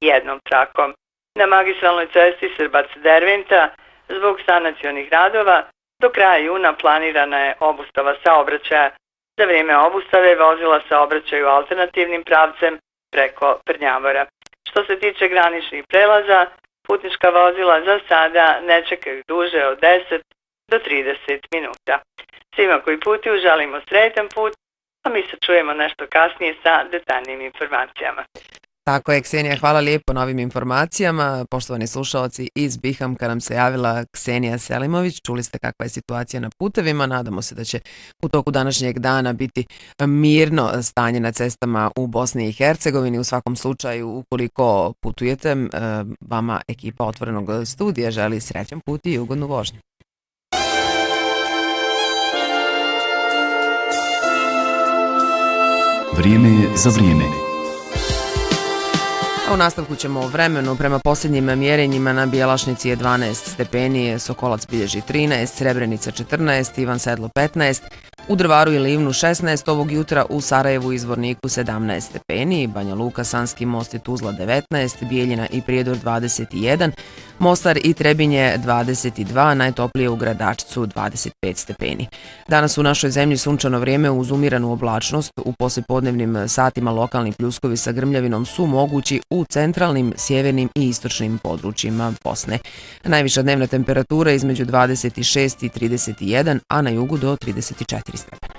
jednom trakom. Na magistralnoj cesti Srbac-Derventa zbog sanacionih radova do kraja juna planirana je obustava saobraćaja. Za vrijeme obustave vozila saobraćaju alternativnim pravcem preko Prnjavora. Što se tiče graničnih prelaza, putnička vozila za sada ne čekaju duže od 10 do 30 minuta. Svima koji putuju želimo sretan put, a mi se čujemo nešto kasnije sa detaljnim informacijama. Tako je, Ksenija, hvala lijepo na ovim informacijama. Poštovani slušalci, iz Bihamka nam se javila Ksenija Selimović. Čuli ste kakva je situacija na putevima. Nadamo se da će u toku današnjeg dana biti mirno stanje na cestama u Bosni i Hercegovini. U svakom slučaju, ukoliko putujete, vama ekipa Otvorenog studija želi srećan put i ugodnu vožnju. Vrijeme je za vrijeme. A u nastavku ćemo o vremenu. Prema posljednjim mjerenjima na Bijelašnici je 12 stepeni, Sokolac bilježi 13, Srebrenica 14, Ivan Sedlo 15, u Drvaru i Livnu 16, ovog jutra u Sarajevu i Zvorniku 17 stepeni, Banja Luka, Sanski Most i Tuzla 19, Bijeljina i Prijedor 21, Mostar i Trebinje 22, najtoplije u Gradačcu 25 stepeni. Danas u našoj zemlji sunčano vrijeme uz umiranu oblačnost, u poslijepodnevnim satima lokalni pljuskovi sa grmljavinom su mogući u centralnim, sjevernim i istočnim područjima Bosne. Najviša dnevna temperatura između 26 i 31, a na jugu do 34 stepena.